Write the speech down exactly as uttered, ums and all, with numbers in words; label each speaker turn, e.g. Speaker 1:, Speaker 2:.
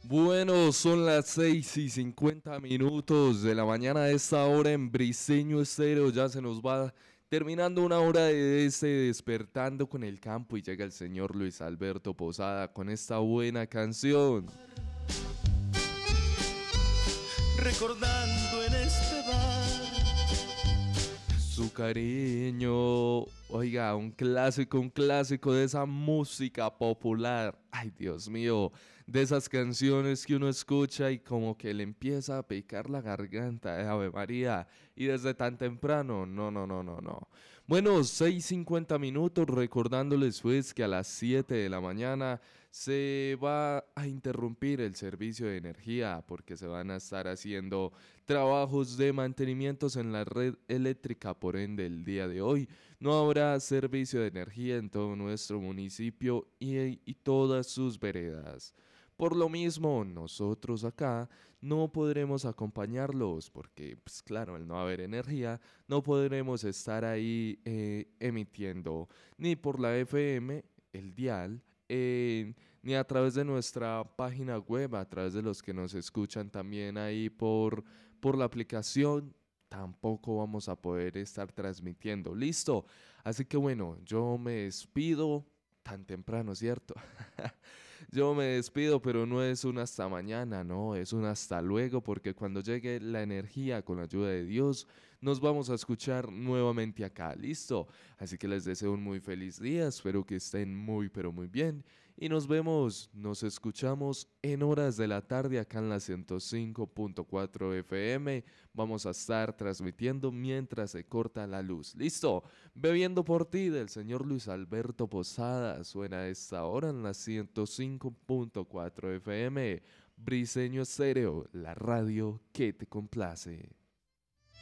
Speaker 1: Bueno, son las seis y cincuenta minutos de la mañana de esta hora en Briseño Estéreo. Ya se nos va terminando una hora de este despertando con el campo y llega el señor Luis Alberto Posada con esta buena canción.
Speaker 2: Recordando en este bar
Speaker 1: Su cariño, oiga, un clásico, un clásico de esa música popular. Ay, Dios mío, de esas canciones que uno escucha y como que le empieza a picar la garganta, eh, Ave María, y desde tan temprano, no, no, no, no, no. Bueno, seis cincuenta minutos, recordándoles pues que a las siete de la mañana se va a interrumpir el servicio de energía porque se van a estar haciendo trabajos de mantenimientos en la red eléctrica. Por ende, el día de hoy no habrá servicio de energía en todo nuestro municipio y, y todas sus veredas. Por lo mismo, nosotros acá no podremos acompañarlos porque, pues claro, al no haber energía, no podremos estar ahí eh, emitiendo ni por la F M, el dial, eh, ni a través de nuestra página web, a través de los que nos escuchan también ahí por, por la aplicación. Tampoco vamos a poder estar transmitiendo. Listo. Así que bueno, yo me despido tan temprano, ¿cierto? Yo me despido, pero no es un hasta mañana, no, es un hasta luego, porque cuando llegue la energía con la ayuda de Dios, nos vamos a escuchar nuevamente acá, listo. Así que les deseo un muy feliz día, espero que estén muy, pero muy bien. Y nos vemos, nos escuchamos en horas de la tarde acá en la ciento cinco punto cuatro F M. Vamos a estar transmitiendo mientras se corta la luz. Listo, bebiendo por ti del señor Luis Alberto Posada. Suena a esta hora en la ciento cinco punto cuatro F M. Briseño Estéreo, la radio que te complace.